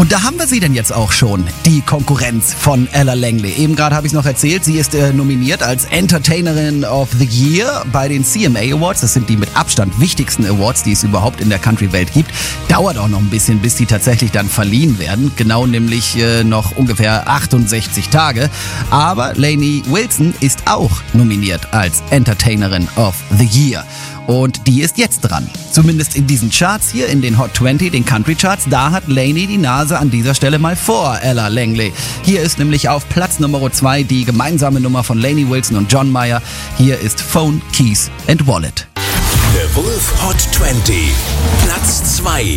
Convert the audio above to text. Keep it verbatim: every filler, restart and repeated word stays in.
Und da haben wir sie denn jetzt auch schon, die Konkurrenz von Ella Langley. Eben gerade habe ich es noch erzählt, sie ist äh, nominiert als Entertainerin of the Year bei den C M A Awards. Das sind die mit Abstand wichtigsten Awards, die es überhaupt in der Country-Welt gibt. Dauert auch noch ein bisschen, bis die tatsächlich dann verliehen werden. Genau nämlich äh, noch ungefähr achtundsechzig Tage. Aber Lainey Wilson ist auch nominiert als Entertainerin of the Year. Und die ist jetzt dran. Zumindest in diesen Charts hier, in den Hot zwanzig, den Country Charts, da hat Lainey die Nase an dieser Stelle mal vor Ella Langley. Hier ist nämlich auf Platz Nummer zwei die gemeinsame Nummer von Lainey Wilson und John Mayer. Hier ist Phone, Keys and Wallet. The Wolf Hot zwanzig, Platz zwei.